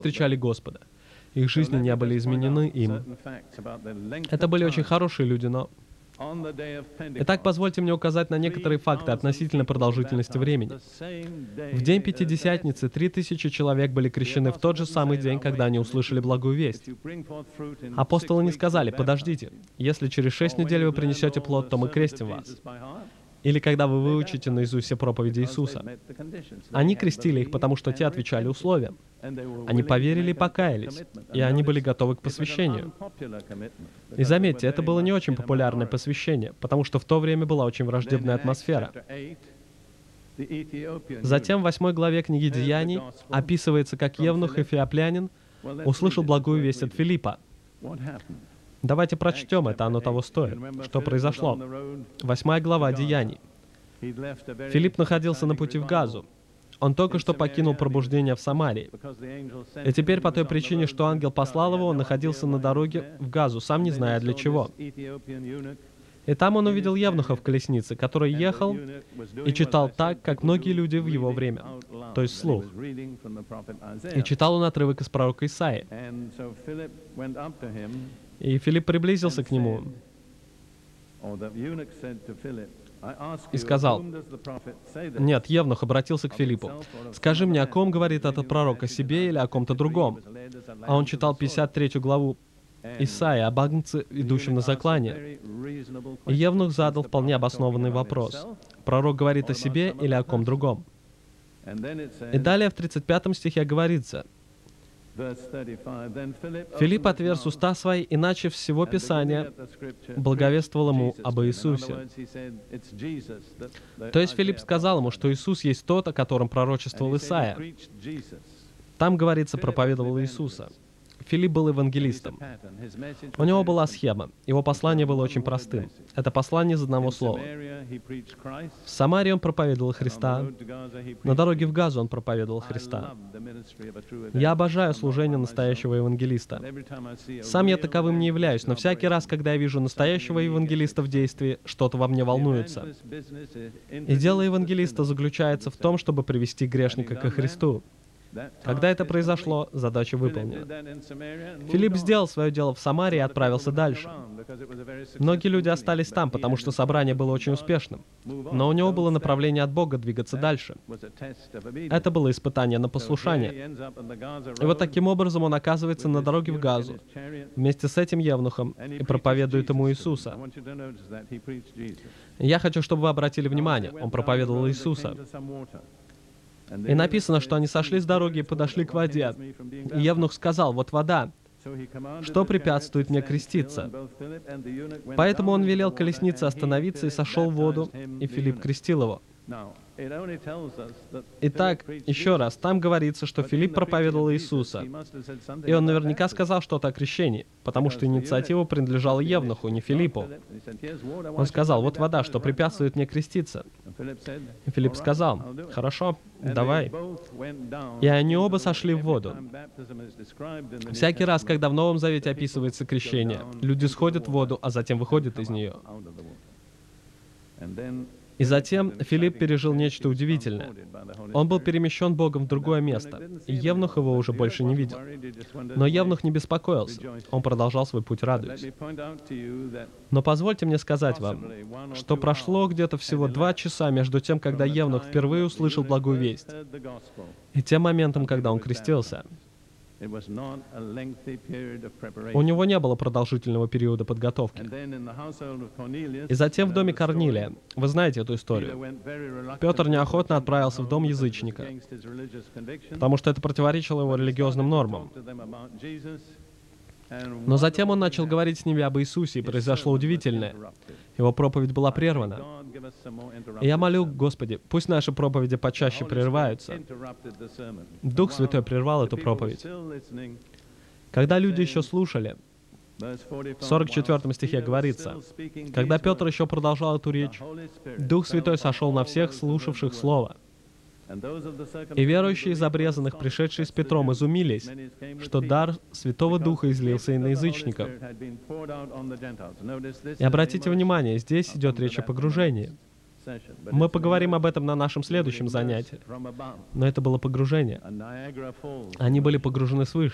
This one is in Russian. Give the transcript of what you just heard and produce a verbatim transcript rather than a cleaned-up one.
встречали Господа. Их жизни не были изменены им. Это были очень хорошие люди, но... Итак, позвольте мне указать на некоторые факты относительно продолжительности времени. В день Пятидесятницы три тысячи человек были крещены в тот же самый день, когда они услышали благую весть. Апостолы не сказали: «Подождите, если через шесть недель вы принесете плод, то мы крестим вас». Или когда вы выучите наизусть все проповеди Иисуса. Они крестили их, потому что те отвечали условиям. Они поверили и покаялись, и они были готовы к посвящению. И заметьте, это было не очень популярное посвящение, потому что в то время была очень враждебная атмосфера. Затем в восьмой главе книги Деяний описывается, как евнух эфиоплянин услышал благую весть от Филиппа. Давайте прочтем это, оно того стоит. Что произошло? Восьмая глава Деяний. Филипп находился на пути в Газу. Он только что покинул пробуждение в Самарии. И теперь по той причине, что ангел послал его, он находился на дороге в Газу, сам не зная для чего. И там он увидел евнуха в колеснице, который ехал и читал так, как многие люди в его время, то есть вслух. И читал он отрывок из пророка Исаии. И Филипп приблизился к нему и сказал: «Нет, евнух обратился к Филиппу. Скажи мне, о ком говорит этот пророк, о себе или о ком-то другом?» А он читал пятьдесят третью главу Исаии об агнце, идущем на заклание. И евнух задал вполне обоснованный вопрос: пророк говорит о себе или о ком другом? И далее в тридцать пятом стихе говорится: «Филипп отверз уста свои, и, начав всего Писания, благовествовал ему об Иисусе». То есть Филипп сказал ему, что Иисус есть тот, о котором пророчествовал Исаия. Там, говорится, проповедовал Иисуса. Филипп был евангелистом. У него была схема. Его послание было очень простым. Это послание из одного слова. В Самарии он проповедовал Христа. На дороге в Газу он проповедовал Христа. Я обожаю служение настоящего евангелиста. Сам я таковым не являюсь, но всякий раз, когда я вижу настоящего евангелиста в действии, что-то во мне волнуется. И дело евангелиста заключается в том, чтобы привести грешника ко Христу. Когда это произошло, задача выполнена. Филипп сделал свое дело в Самарии и отправился дальше. Многие люди остались там, потому что собрание было очень успешным. Но у него было направление от Бога двигаться дальше. Это было испытание на послушание. И вот таким образом он оказывается на дороге в Газу, вместе с этим евнухом, и проповедует ему Иисуса. Я хочу, чтобы вы обратили внимание, он проповедовал Иисуса. И написано, что они сошли с дороги и подошли к воде. И евнух сказал: «Вот вода. Что препятствует мне креститься?» Поэтому он велел колеснице остановиться и сошел в воду, и Филипп крестил его. Итак, еще раз, там говорится, что Филипп проповедовал Иисуса. И он наверняка сказал что-то о крещении, потому что инициатива принадлежала евнуху, не Филиппу. Он сказал: «Вот вода, что препятствует мне креститься». И Филипп сказал: «Хорошо, давай». И они оба сошли в воду. Всякий раз, когда в Новом Завете описывается крещение, люди сходят в воду, а затем выходят из нее. И затем Филипп пережил нечто удивительное. Он был перемещен Богом в другое место, и евнух его уже больше не видел. Но евнух не беспокоился, он продолжал свой путь, радуясь. Но позвольте мне сказать вам, что прошло где-то всего два часа между тем, когда евнух впервые услышал благую весть, и тем моментом, когда он крестился. У него не было продолжительного периода подготовки. И затем в доме Корнилия. Вы знаете эту историю. Петр неохотно отправился в дом язычника, потому что это противоречило его религиозным нормам. Но затем он начал говорить с ними об Иисусе, и произошло удивительное. Его проповедь была прервана. И я молю, Господи, пусть наши проповеди почаще прерываются. Дух Святой прервал эту проповедь. Когда люди еще слушали, в сорок четвёртом стихе говорится: «Когда Петр еще продолжал эту речь, Дух Святой сошел на всех слушавших Слово. И верующие из обрезанных, пришедшие с Петром, изумились, что дар Святого Духа излился и на язычников». И обратите внимание, здесь идет речь о погружении. Мы поговорим об этом на нашем следующем занятии. Но это было погружение. Они были погружены свыше.